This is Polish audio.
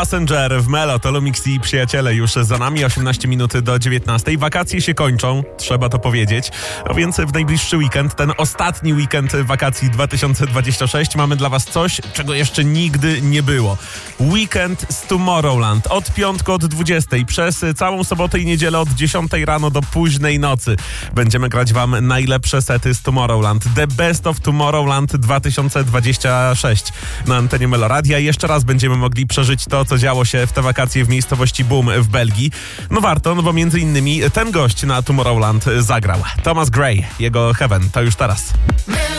Passenger w Melo, to Lumix i przyjaciele już za nami, 18 minut do 19. Wakacje się kończą, trzeba to powiedzieć, a więc w najbliższy weekend, ten ostatni weekend wakacji 2026 mamy dla was coś, czego jeszcze nigdy nie było. Weekend z Tomorrowland, od piątku od 20, przez całą sobotę i niedzielę od 10 rano do późnej nocy. Będziemy grać wam najlepsze sety z Tomorrowland, The Best of Tomorrowland 2026 na antenie Meloradia. Jeszcze raz będziemy mogli przeżyć to, co działo się w te wakacje w miejscowości Boom w Belgii. No warto, no bo między innymi ten gość na Tomorrowland zagrał. Thomas Gray, jego Heaven, to już teraz.